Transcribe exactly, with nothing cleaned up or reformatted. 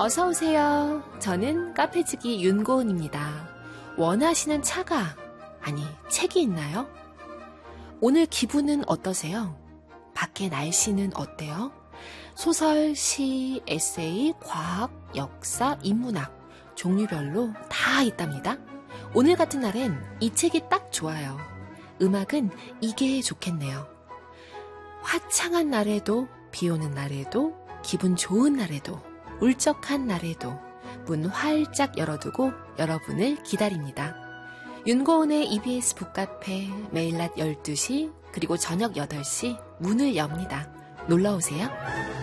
어서 오세요. 저는 카페지기 윤고은입니다. 원하시는 차가, 아니 책이 있나요? 오늘 기분은 어떠세요? 밖의 날씨는 어때요? 소설, 시, 에세이, 과학, 역사, 인문학 종류별로 다 있답니다. 오늘 같은 날엔 이 책이 딱 좋아요. 음악은 이게 좋겠네요. 화창한 날에도, 비 오는 날에도, 기분 좋은 날에도, 울적한 날에도 문 활짝 열어두고 여러분을 기다립니다. 윤고은의 이비에스 북카페 매일 낮 열두 시 그리고 저녁 여덟 시 문을 엽니다. 놀러오세요.